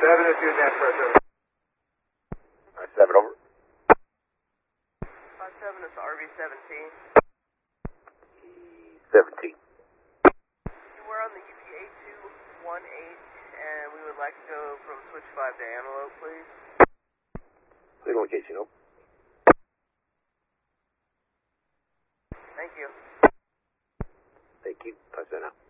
7 is using that pressure. 7 over. 7 is RV-17. E-17. We're on the UPA 218, and we would like to go from switch 5 to Antelope, please. Signal location, over. Thank you. Thank you. 5 7 out.